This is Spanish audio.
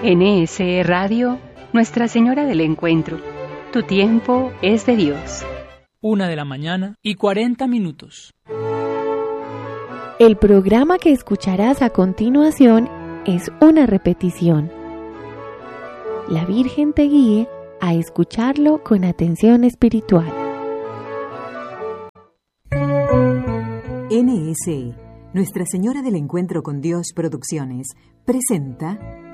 NSE Radio, Nuestra Señora del Encuentro. Tu tiempo es de Dios. 1:40 a.m. El programa que escucharás a continuación es una repetición. La Virgen te guíe a escucharlo con atención espiritual. NSE, Nuestra Señora del Encuentro con Dios Producciones, presenta